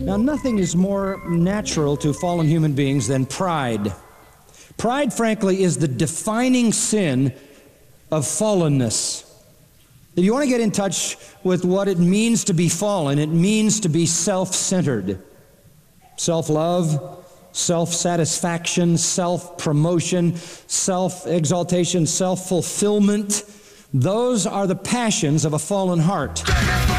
Now, nothing is more natural to fallen human beings than pride. Pride, frankly, is the defining sin of fallenness. If you want to get in touch with what it means to be fallen, it means to be self-centered. Self-love, self-satisfaction, self-promotion, self-exaltation, self-fulfillment. Those are the passions of a fallen heart.